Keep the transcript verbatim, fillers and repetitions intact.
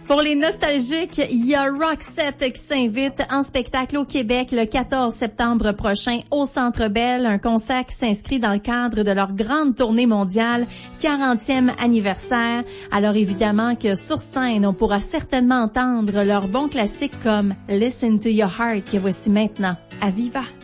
Pour les nostalgiques, il y a Roxette qui s'invite en spectacle au Québec le quatorze septembre prochain au Centre Bell, un concert qui s'inscrit dans le cadre de leur grande tournée mondiale, quarantième anniversaire. Alors évidemment que sur scène, on pourra certainement entendre leurs bons classiques comme Listen to Your Heart que voici maintenant à Viva.